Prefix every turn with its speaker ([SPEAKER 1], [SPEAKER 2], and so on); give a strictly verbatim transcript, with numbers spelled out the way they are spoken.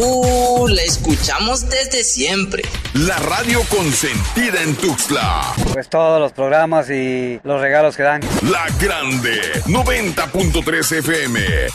[SPEAKER 1] Uh, la escuchamos desde siempre.
[SPEAKER 2] La radio consentida en Tuxtla.
[SPEAKER 3] Pues todos los programas y los regalos que dan.
[SPEAKER 2] La Grande, noventa punto tres F M.